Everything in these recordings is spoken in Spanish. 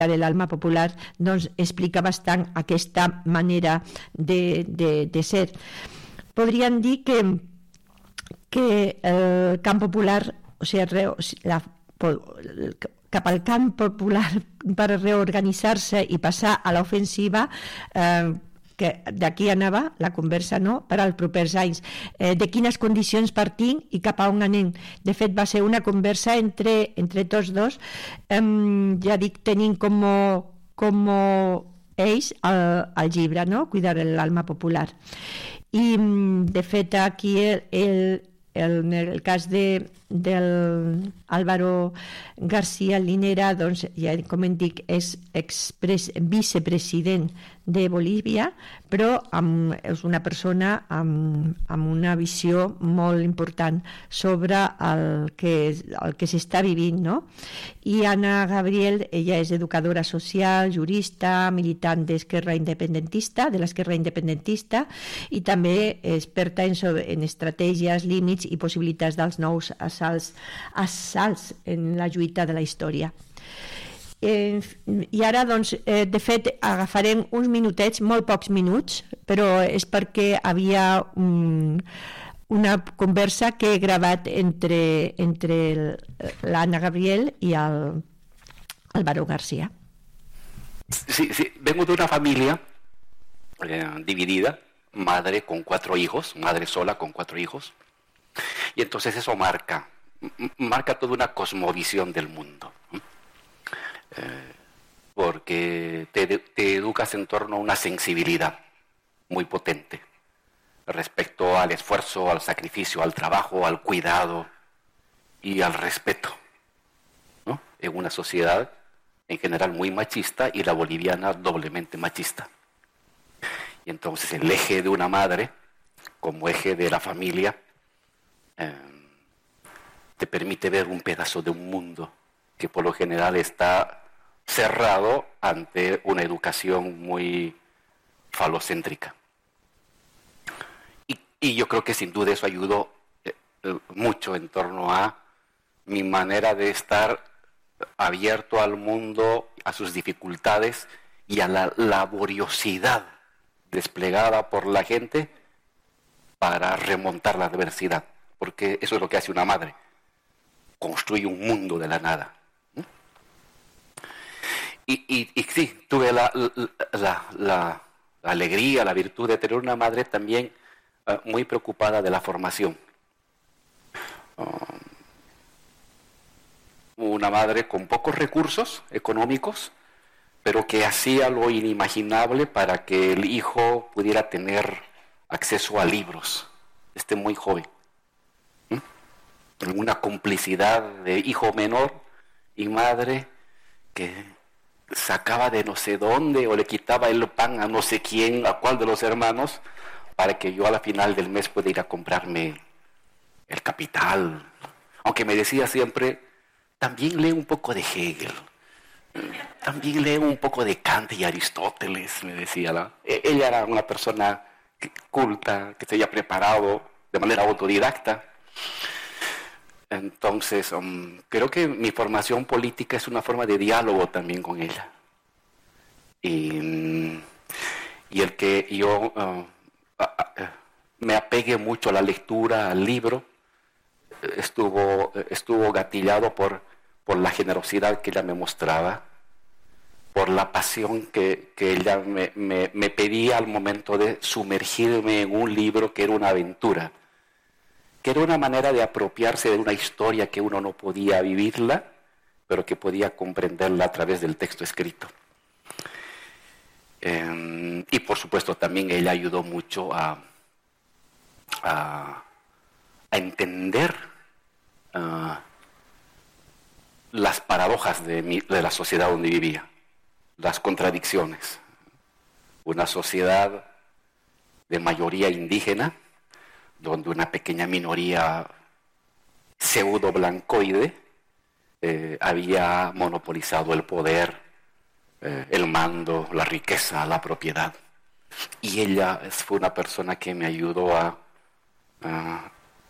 el alma popular doncs explica bastant aquesta manera de ser. Podríem dir que el camp popular, o sigui, cap al camp popular per reorganitzar-se i passar a l'ofensiva, que d'aquí anava la conversa, no?, per als propers anys, de quines condicions partim i cap a on anem. De fet, va ser una conversa entre tots dos, ja dic, tenint com eix el llibre, no?, Cuidar l'alma popular. I, de fet, aquí en el cas del Álvaro García Linera, doncs, ja com em dic, és vicepresident de Bolívia, però és una persona amb una visió molt important sobre el que s'està vivint, no? I Ana Gabriel, ella és educadora social, jurista, militant de l'esquerra independentista, i també experta en estratègies, límits i possibilitats dels nous assalts en la lluita de la història. I ara, doncs, de fet, agafarem uns minutets, molt pocs minuts, però és perquè havia una conversa que he gravat entre l'Anna Gabriel y Álvaro García. Sí, vengo de una familia dividida, madre con 4 hijos, madre sola con 4 hijos, y entonces eso marca toda una cosmovisión del mundo, porque te educas en torno a una sensibilidad muy potente respecto al esfuerzo, al sacrificio, al trabajo, al cuidado y al respeto, ¿no? En una sociedad en general muy machista y la boliviana doblemente machista. Y entonces el eje de una madre, como eje de la familia, te permite ver un pedazo de un mundo que por lo general está cerrado ante una educación muy falocéntrica. Y yo creo que sin duda eso ayudó mucho en torno a mi manera de estar abierto al mundo, a sus dificultades y a la laboriosidad desplegada por la gente para remontar la adversidad, porque eso es lo que hace una madre, construye un mundo de la nada. Y sí, tuve la alegría, la virtud de tener una madre también muy preocupada de la formación. Una madre con pocos recursos económicos, pero que hacía lo inimaginable para que el hijo pudiera tener acceso a libros, desde muy joven. Una complicidad de hijo menor y madre que sacaba de no sé dónde o le quitaba el pan a no sé quién, a cuál de los hermanos, para que yo a la final del mes pueda ir a comprarme El Capital. Aunque me decía siempre, también lee un poco de Hegel, también lee un poco de Kant y Aristóteles, me decía. Ella era una persona culta, que se había preparado de manera autodidacta. Entonces, creo que mi formación política es una forma de diálogo también con ella. Y el que yo me apegue mucho a la lectura, al libro, estuvo gatillado por la generosidad que ella me mostraba, por la pasión que ella me pedía al momento de sumergirme en un libro que era una aventura, que era una manera de apropiarse de una historia que uno no podía vivirla, pero que podía comprenderla a través del texto escrito. Y por supuesto también ella ayudó mucho a entender las paradojas de la sociedad donde vivía, las contradicciones. Una sociedad de mayoría indígena, donde una pequeña minoría pseudo-blancoide había monopolizado el poder, el mando, la riqueza, la propiedad. Y ella fue una persona que me ayudó a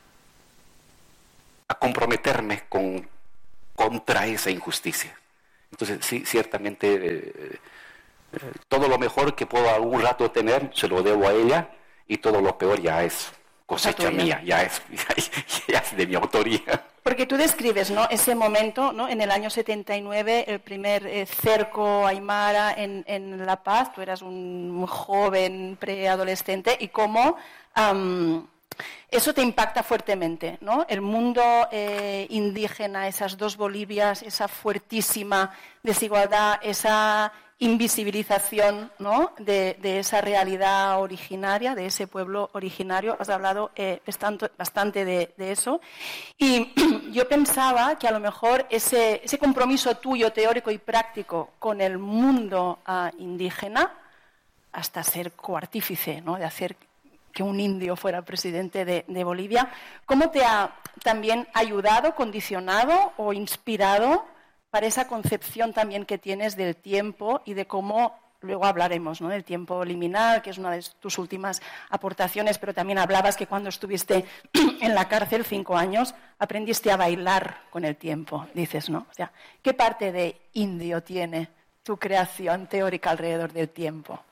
comprometerme contra esa injusticia Entonces, sí, ciertamente, todo lo mejor que puedo algún rato tener, se lo debo a ella, y todo lo peor ya es cosecha mía, ya es de mi autoría. Porque tú describes, ¿no?, ese momento, ¿no?, en el año 79, el primer cerco aymara en La Paz. Tú eras un joven preadolescente, y cómo eso te impacta fuertemente, ¿no? El mundo indígena, esas dos Bolivias, esa fuertísima desigualdad, esa invisibilización, ¿no?, de esa realidad originaria, de ese pueblo originario. Has hablado bastante de eso. Y yo pensaba que a lo mejor ese compromiso tuyo, teórico y práctico, con el mundo indígena, hasta ser coartífice, ¿no?, de hacer que un indio fuera presidente de Bolivia, ¿cómo te ha también ayudado, condicionado o inspirado para esa concepción también que tienes del tiempo y de cómo, luego hablaremos, ¿no?, del tiempo liminal, que es una de tus últimas aportaciones, pero también hablabas que cuando estuviste en la cárcel 5 años aprendiste a bailar con el tiempo, dices, ¿no? O sea, ¿qué parte de indio tiene tu creación teórica alrededor del tiempo?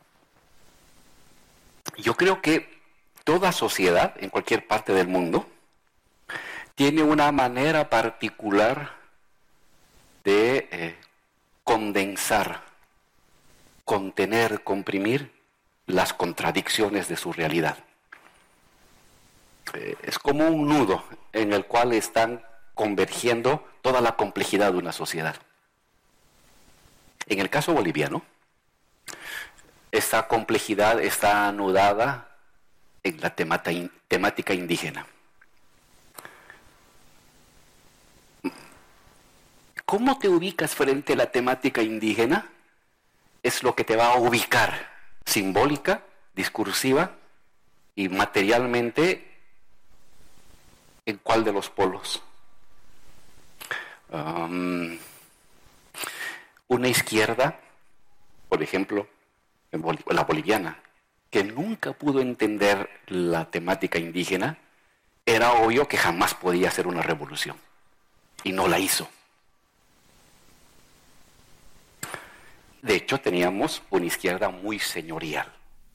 Yo creo que toda sociedad, en cualquier parte del mundo, tiene una manera particular de condensar, contener, comprimir las contradicciones de su realidad. Es como un nudo en el cual están convergiendo toda la complejidad de una sociedad. En el caso boliviano, esta complejidad está anudada en la temática indígena. ¿Cómo te ubicas frente a la temática indígena? Es lo que te va a ubicar simbólica, discursiva y materialmente en cuál de los polos. Una izquierda, por ejemplo, la boliviana, que nunca pudo entender la temática indígena, era obvio que jamás podía hacer una revolución, y no la hizo. De hecho, teníamos una izquierda muy senyorial.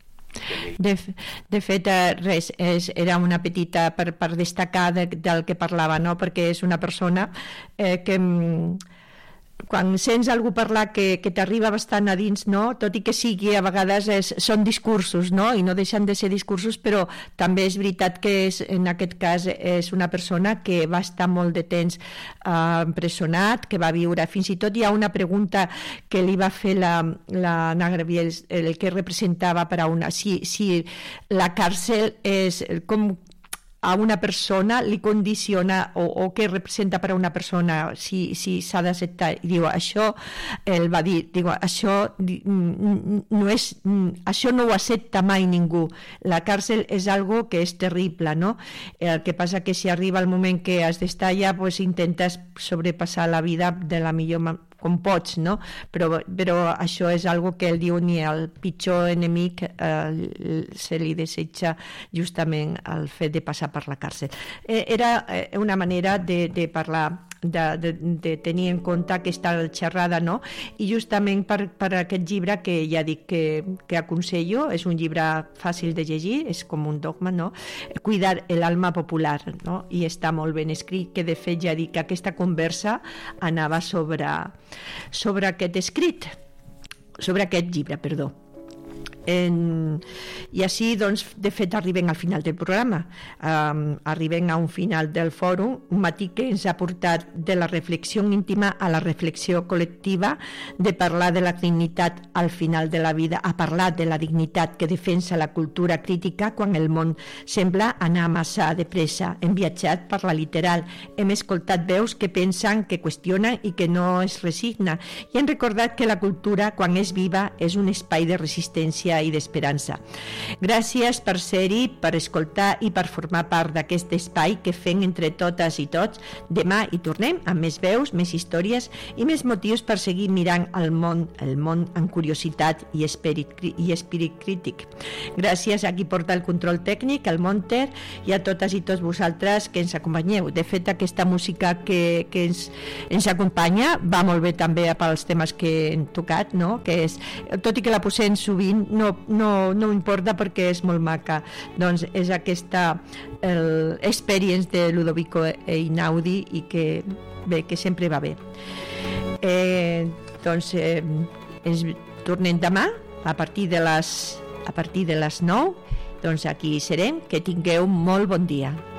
De fet, res, era una petita per destacar del que parlava, no? Perquè és una persona que quan sents algú parlar que t'arriba bastant a dins, no? Tot i que sigui a vegades són discursos, no? I no deixen de ser discursos, però també és veritat que en aquest cas és una persona que va estar molt de temps empresonat, que va viure, fins i tot hi ha una pregunta que li va fer la Ana Gabriel, el que representava per a una, si la càrcel és com a una persona li condiciona o què representa per a una persona si s'ha d'acceptar. I diu, això, ell va dir, això no és, això no ho accepta mai ningú. La càrcel és algo que és terrible, no? El que passa que si arriba el moment que has d'estar allà, pues intentes sobrepassar la vida de la millor com pots, no? Però això és algo que ell diu ni el pitjor enemic se li desitja justament el fet de passar per la càrcel. Era una manera de parlar, de tenir en compte aquesta xerrada, no? I justament per aquest llibre que ja dic que aconsello, és un llibre fàcil de llegir, és com un dogma, no? Cuidar el alma popular, no? I està molt ben escrit, que de fet ja dic que aquesta conversa anava sobre aquest escrit, sobre aquest llibre, perdó. I així, doncs, de fet, arribem al final del programa. Arribem a un final del fòrum, un matí que ens ha portat de la reflexió íntima a la reflexió col·lectiva, de parlar de la dignitat al final de la vida, a parlar de la dignitat que defensa la cultura crítica quan el món sembla anar massa de pressa. Hem viatjat per la literal, hem escoltat veus que pensen, que qüestionen i que no es resigna, i hem recordat que la cultura, quan és viva, és un espai de resistència i d'esperança. Gràcies per ser-hi, per escoltar i per formar part d'aquest espai que fem entre totes i tots. Demà hi tornem amb més veus, més històries i més motius per seguir mirant el món amb curiositat i esperit crític. Gràcies a qui porta el control tècnic, el Monter, i a totes i tots vosaltres que ens acompanyeu. De fet, aquesta música que ens acompanya va molt bé també pels temes que hem tocat, no? Que és, tot i que la posem sovint, no importa perquè és molt maca. Doncs és aquesta experience de Ludovico Einaudi i que sempre va bé. Ens tornem demà a partir de les 9. Doncs aquí serem. Que tingueu molt bon dia.